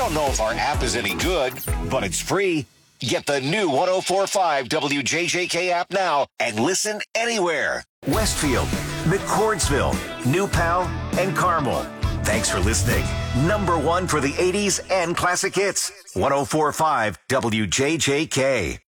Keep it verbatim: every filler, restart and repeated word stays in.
don't know if our app is any good, but it's free. Get the new one oh four point five W J J K app now and listen anywhere. Westfield, McCordsville, New Pal, and Carmel. Thanks for listening. Number one for the eighties and classic hits. one oh four point five W J J K.